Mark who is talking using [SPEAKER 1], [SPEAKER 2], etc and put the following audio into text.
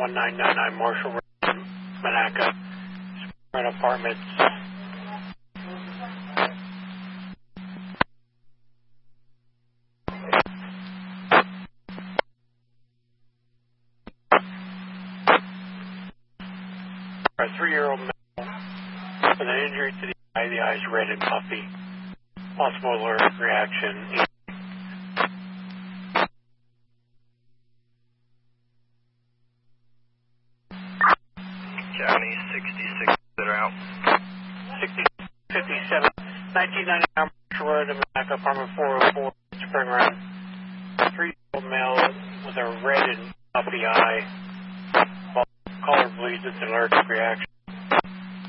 [SPEAKER 1] 1999 Marshall Road, Monaca, Sprint Apartments. A 3-year-old male with an injury to the eye is red and puffy. Possible allergic reaction.
[SPEAKER 2] County 66 that are out.
[SPEAKER 1] 57, 1999 Marshall Road, Monaca, apartment 404, Spring Run. 3-year-old male with a red and puffy eye. Color bleeds, it's an allergic reaction.